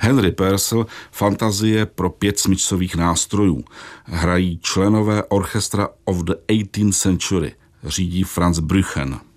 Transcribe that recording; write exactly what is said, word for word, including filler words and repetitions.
Henry Purcell fantazie pro pět smyčcových nástrojů. Hrají členové Orchestra of the eighteenth century. Řídí Franz Brüchen.